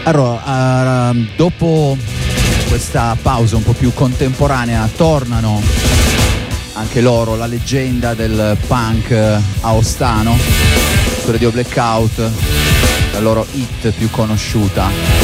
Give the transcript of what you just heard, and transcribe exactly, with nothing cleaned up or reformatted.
Allora, uh, dopo questa pausa un po' più contemporanea tornano anche loro, la leggenda del punk aostano, su Radio Blackout, la loro hit più conosciuta,